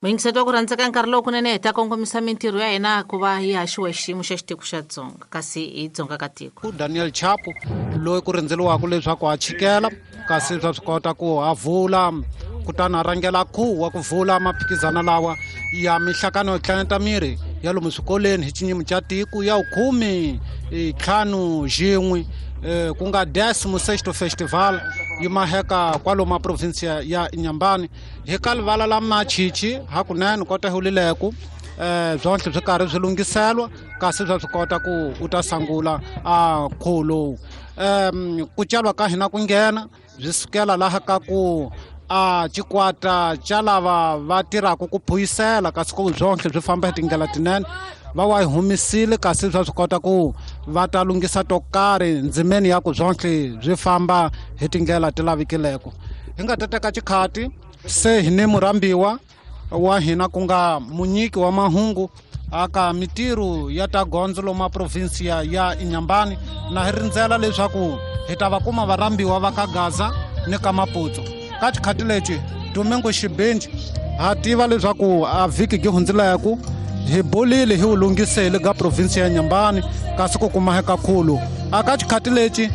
Mwingisatu wa kurandzaka nkarhi lowu kunene ta kongomisa mintirho ya hina ku va yi haxiwa hi xiyimo xa xitiko xa Dzonga kasi hi Dzonga ka tiko. Daniel Chapo loyi ku rindzeliwaka leswaku a chikela kasi swa swi kota ku a vula kutani a rangela wa ku vula maphikizano lawa ya mihlakano yo tlhaneta miri ya lomu swikoleni hi xinyimo xa tiko ya 15 ku nga 16th festival yi maheka kwalomu provincia ya Inyambani hi kalivala la machichi hakunene kota hulileku zonke byi karhi byi lunghiselwa kasi swa swi kota ku u ta sangula a kholo ku calwa ka hina ku nghena byi sukela laha ka ku a cikwata ca lava va tirhaka ku phuyisela kasi ku zonke byi famba hi tindlela tinene va wa hi humisile kasi swa swi kota ku va ta lunghisa to karhi ndzimeni ya ku zonke byi famba hi tindlela ti lavikileko hi nga ta teka chikhati se hi ni murambiwa wa hina ku nga munyiki wa mahungu aka mitirho ya ta gondzo lomu provincia ya Inyambani na hi rindzela leswaku hi ta va kuma varambiwa va ka Gaza ni ka Maputso ka chikhati lexi Domingo Xibenji ha tiva leswaku a vhiki gi hundzileko hi bolile hi wu lunghisele ka provincia ya Inyambani kasi ku kumeka khulu aka chikhati lexi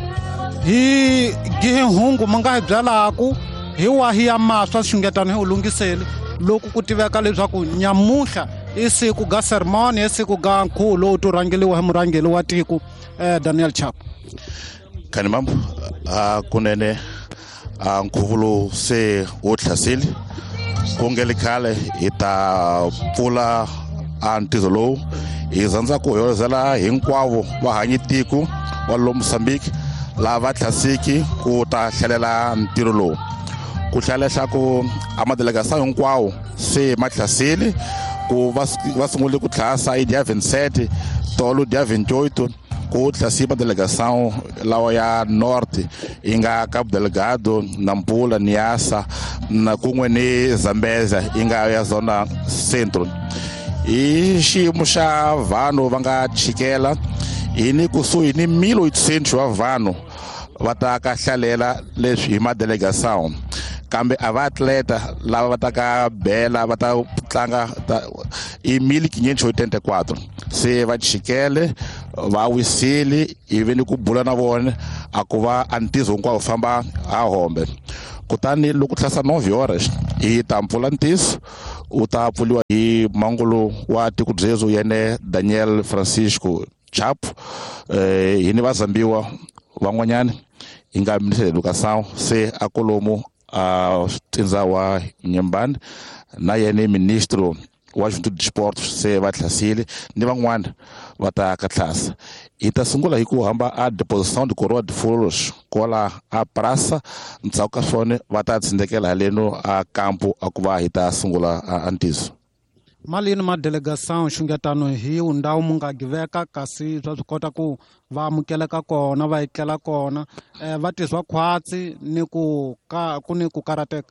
hi gi hungu mu nga hi byalaku hi wa hi ya maswa xungetano hi wu lunghisele loku ku tiveka leswaku nyamuhla i siku ga sermon i siku ga nkhulo u turangeliwa hi murangeli wa tiko Daniel Chapo. Khani mambo kunene nkhuvulo se u thlasile ku ngeli khale hi ta pfula ntirho lowu hi zanza ku hoyozela hinkwavo vahanyi tiko wa lomu Mozambique lava thlasiki ku ta hlalela ntirho lowu ku hlalela ku amadelegação hinkwawo se mathlasile ku va sungule ku tlhasa hi dia 27 tolo dia 28 ku tlhasiwa delegação lawa ya norte inga Cabo Delgado, Nampula, Niassa na kun'we ni Zambezia inga ya zona centro hi xiyimo xa vanhu va nga chikela hi ni kusuhi ni 1800 wa vanhu va ta ka hlalela leswi hi madelegação kambe a va atleta lava va ta ka bela va ta tlanga i 1584 se va chikele va wisile ivi ni ku bula na vona a ku va antizo hinkwawo famba a hombe kutani loko tlhasa 9 horas hi ta mpfula ntiso u ta pfuliwa hi mangulo wa tiko Jesu yene Daniel Francisco Chapo hi ni vazambiwa van'wanyana hi nga Minister of Education se a kolomo tindza wa Inyambani na yene ministro wa Juventude de Sport se va thlasile ni van'wana va ta ka tlhasa hi ta sungula hi ku hamba a deposição de coroa de flores kola a praça ndzhaku ka swona va ta tsindekela haleno a kampo a ku va hi ta sungula a ntiso malini ma delegação xungetano hi ndhawu mu nga giveka kasi swa swi kota ku va amukeleka kona va etlela kona va tiswa khwatsi ni ku karateka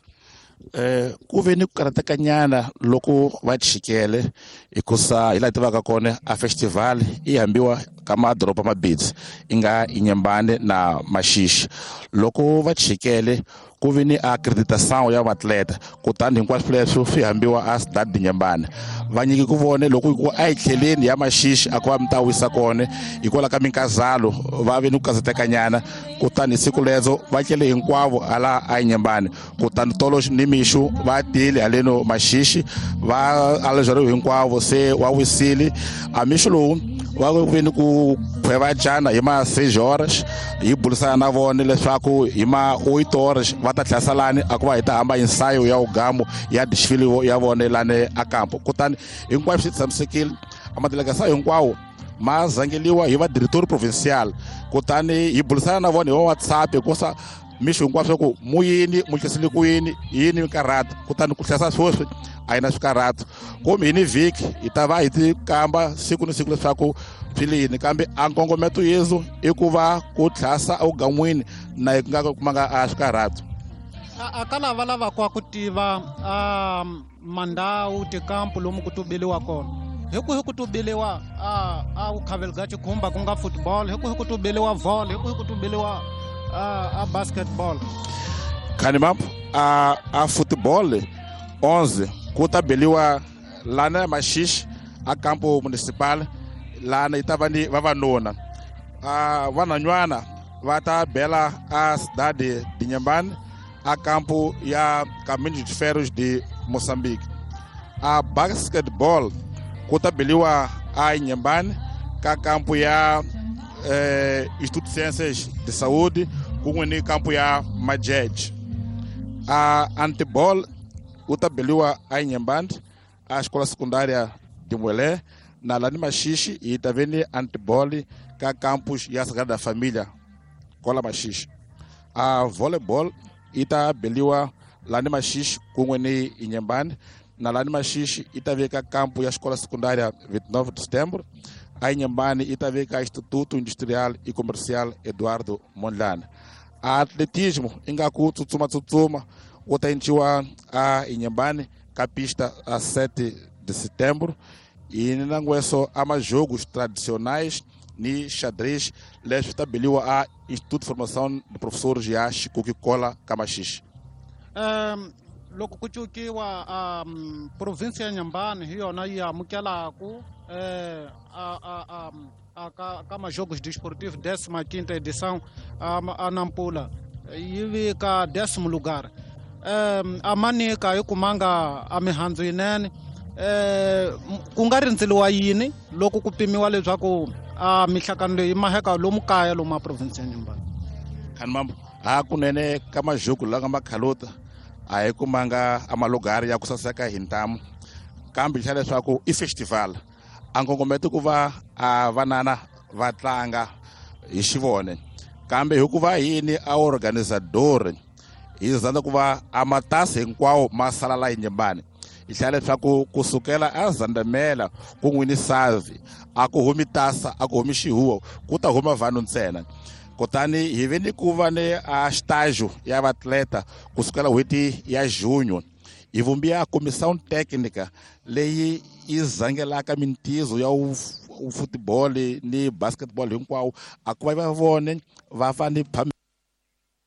ku ve ni ku karateka nyana loko va chikele hikusa hi la tivaka kona a festival i hambiwa ka madoroba mabitsi inga Inyambani na Maxixe loko va chikele ku ve ni accreditação ya vatleta kutani hinkwaswo leswo swi hambiwa a cidade de Inyambani va nyiki ku vone loko ku a hi tlheleni ya Maxixe a ku va mi ta wisa kona hikola ka minkazalo va ve ni ku kazeteka nyana kutani siku lezo va tlele hinkwavo ala a Inyambani kutani tolo ni mixo va tile haleno Maxixe va alejariwe hinkwavo se wa wisile a mixo lowu va ve ni ku khweva jana hi ma 6 horas hi bulisana na vona leswaku hi ma 8 horas va ta tlhasalani a ku va hi ta hamba ensayo ya ugamo ya desfile ya vona lane a kampo kutani hinkwaswo swi tshamisekile amadelegação hinkwawo ma zangeliwa hi va diretor provincial kutani hi bulisana na vona hi wa WhatsApp hikusa mixo hinkwaswo ku muyini mu hlasile ku yini mikarhata kutani ku hlasa sweswi a hi na swikarhata kumbe hi ni vhiki hi ta va hi ti kamba siku ni siku leswaku philini kambe a nkongometo yezu i ku va ku tlhasa ugan'wini na hi nga kumanga a swikarhata a ka lava lavaka ku tiva mandhawu tikampu lomu ku tubeliwa kona hi ku tubeliwa a ku khavelga chikhumba ku nga football hi ku tubeliwa volley hi ku tubeliwa a basketball khani mambo a football 11 ku ta beliwa lana Maxixe a campo municipal lana yi ta va ni vavanuna vanhwanyana va ta bela a cidade de Inhambane a campo ya Caminhos de Ferros de Moçambique. A basquetebol ku ta beliwa a Inhambane ka campo ya Instituto de Ciências de Saúde com ni campo ya Majed. A handebol ku ta beliwa a Inhambane a escola secundária de Moelé na Lani Maxixe e ta veni handebol ka campus ya Sagrada Família Cola Maxixe. A voleibol ita beliwa Lani Maxixe com ni Inhambane na Lani Maxixe ita vê ka campo ya escola secundária 29 de setembro. A Inhambane ita vê ka Instituto Industrial e Comercial Eduardo Mondlane. A atletismo ingaku tutsuma outra intiwa a Inhambane ka pista a 7 de setembro e nangueso ama jogos tradicionais ni xadrez lesta beliwa a Instituto de Formação de Professores ya Chico Cola Maxixe. Loko kuchukiwa província ya Inhambane hiyo na ya mukelaku kama jogos desportivos 15ª edição a Nampula yivi ka 10º lugar amani ka yokumanga amihandzu yinene ku nga rindzeliwa yini loko ku pimiwa leswaku mihlakano leyi maheka lomu kaya lomu province ya Inhambane. Kanimambo kunene kama jogo langa makhalota a kumanga amalugari ya kusaseka hintamu kambe xa leswaku i festival a nkongometo ku va vanana va tlanga hi xivone kambe hikuva yini a organizador hi zanda ku va amatasi hinkwawo ma sala la Inhambane hi hlaya leswaku kusukela a Zandamela ku n'wini Savi a ku humi tasa a ku humi xihuwo ku ta huma vanhu ntsena kutani hi veni ku va ni a estágio ya vatleta kusukela n'hweti ya junho hi vumbiya a comissão técnica leyi yi zangelaka mintizo ya futebol ni basketball hinkwawo a ku va vone va fani